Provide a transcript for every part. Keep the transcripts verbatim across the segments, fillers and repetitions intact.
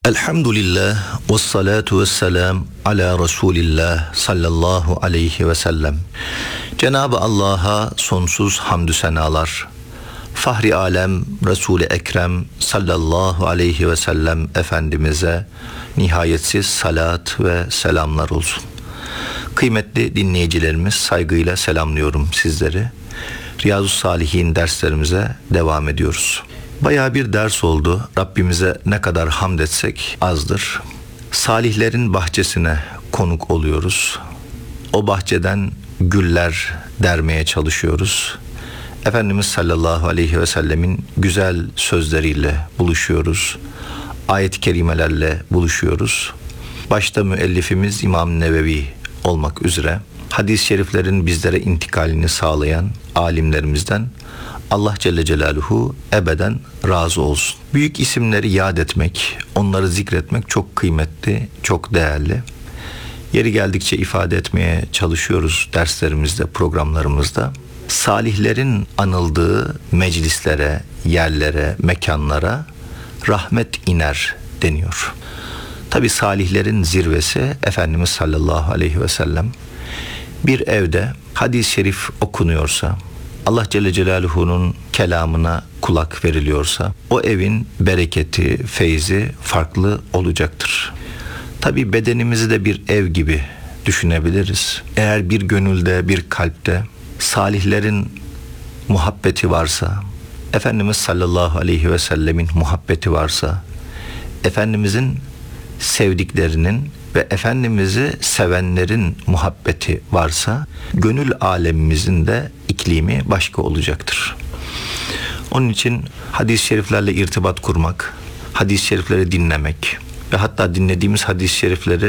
Elhamdülillah ve salatu ve selam ala Resulillah sallallahu aleyhi ve sellem. Cenab-ı Allah'a sonsuz hamdü senalar, Fahri Alem Resul-i Ekrem sallallahu aleyhi ve sellem Efendimiz'e nihayetsiz salat ve selamlar olsun. Kıymetli dinleyicilerimiz, saygıyla selamlıyorum sizleri. Riyazu Salihin derslerimize devam ediyoruz. Bayağı bir ders oldu. Rabbimize ne kadar hamd etsek azdır. Salihlerin bahçesine konuk oluyoruz. O bahçeden güller dermeye çalışıyoruz. Efendimiz sallallahu aleyhi ve sellemin güzel sözleriyle buluşuyoruz. Ayet-i kerimelerle buluşuyoruz. Başta müellifimiz İmam Nevevi olmak üzere hadis-i şeriflerin bizlere intikalini sağlayan alimlerimizden Allah Celle Celaluhu ebeden razı olsun. Büyük isimleri yad etmek, onları zikretmek çok kıymetli, çok değerli. Yeri geldikçe ifade etmeye çalışıyoruz derslerimizde, programlarımızda. Salihlerin anıldığı meclislere, yerlere, mekanlara rahmet iner deniyor. Tabi salihlerin zirvesi Efendimiz sallallahu aleyhi ve sellem. Bir evde hadis-i şerif okunuyorsa, Allah Celle Celaluhu'nun kelamına kulak veriliyorsa, o evin bereketi, feyzi farklı olacaktır. Tabi bedenimizi de bir ev gibi düşünebiliriz. Eğer bir gönülde, bir kalpte salihlerin muhabbeti varsa, Efendimiz sallallahu aleyhi ve sellemin muhabbeti varsa, Efendimizin sevdiklerinin ve Efendimiz'i sevenlerin muhabbeti varsa, gönül alemimizin de iklimi başka olacaktır. Onun için hadis-i şeriflerle irtibat kurmak, hadis-i şerifleri dinlemek ve hatta dinlediğimiz hadis-i şerifleri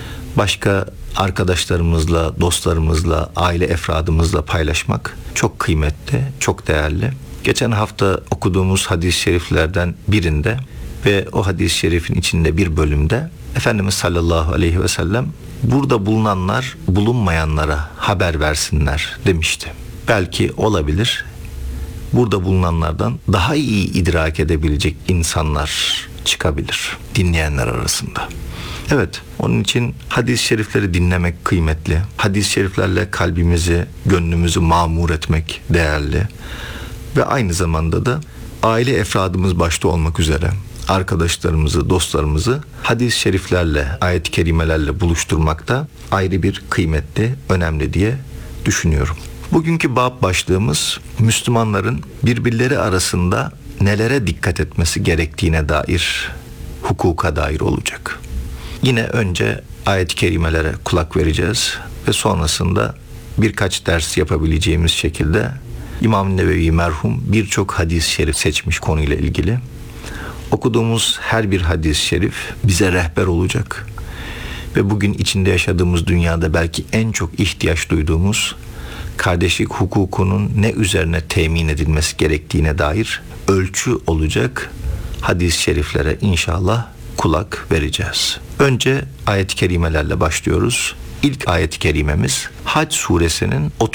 başka arkadaşlarımızla, dostlarımızla, aile efradımızla paylaşmak çok kıymetli, çok değerli. Geçen hafta okuduğumuz hadis-i şeriflerden birinde ve o hadis-i şerifin içinde bir bölümde Efendimiz sallallahu aleyhi ve sellem burada bulunanlar bulunmayanlara haber versinler demişti. Belki olabilir, burada bulunanlardan daha iyi idrak edebilecek insanlar çıkabilir dinleyenler arasında. Evet, onun için hadis-i şerifleri dinlemek kıymetli. Hadis-i şeriflerle kalbimizi, gönlümüzü mamur etmek değerli. Ve aynı zamanda da aile efradımız başta olmak üzere arkadaşlarımızı, dostlarımızı hadis-i şeriflerle, ayet-i kerimelerle buluşturmak da ayrı bir kıymetli, önemli diye düşünüyorum. Bugünkü bab başlığımız Müslümanların birbirleri arasında nelere dikkat etmesi gerektiğine dair, hukuka dair olacak. Yine önce ayet-i kerimelere kulak vereceğiz ve sonrasında birkaç ders yapabileceğimiz şekilde İmam Nevevi merhum birçok hadis-i şerif seçmiş konuyla ilgili. Okuduğumuz her bir hadis-i şerif bize rehber olacak ve bugün içinde yaşadığımız dünyada belki en çok ihtiyaç duyduğumuz kardeşlik hukukunun ne üzerine temin edilmesi gerektiğine dair ölçü olacak hadis-i şeriflere inşallah kulak vereceğiz. Önce ayet-i kerimelerle başlıyoruz. İlk ayet-i kerimemiz Hac suresinin